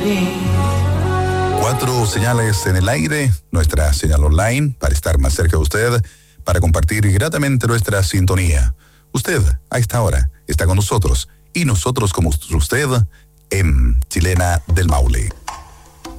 4 señales en el aire, nuestra señal online para estar más cerca de usted, para compartir gratamente nuestra sintonía. Usted, a esta hora, está con nosotros y nosotros con usted en Chilena del Maule.